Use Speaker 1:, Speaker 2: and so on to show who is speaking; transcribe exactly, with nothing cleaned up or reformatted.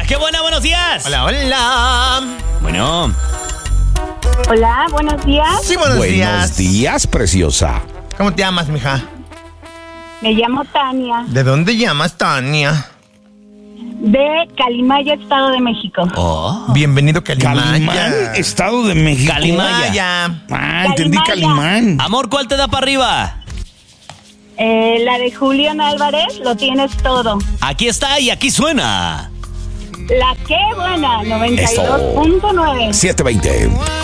Speaker 1: Hola, qué buena, buenos días.
Speaker 2: Hola, hola.
Speaker 1: Bueno.
Speaker 3: Hola, buenos días.
Speaker 2: Sí, buenos,
Speaker 4: Buenos
Speaker 2: días.
Speaker 4: días, preciosa.
Speaker 2: ¿Cómo te llamas, mija?
Speaker 3: Me llamo Tania,
Speaker 2: ¿De dónde llamas, Tania?
Speaker 3: de Calimaya, Estado de México.
Speaker 1: Oh.
Speaker 2: Bienvenido, Calimaya.
Speaker 4: Calimán, Estado de México.
Speaker 1: Calimaya.
Speaker 4: Ah, entendí
Speaker 3: Calimaya.
Speaker 4: Calimán.
Speaker 1: Amor, ¿cuál te da para arriba?
Speaker 3: Eh, la de Julián Álvarez, Lo Tienes Todo.
Speaker 1: Aquí está y aquí suena.
Speaker 3: La que buena, noventa y dos punto nueve.
Speaker 4: siete veinte.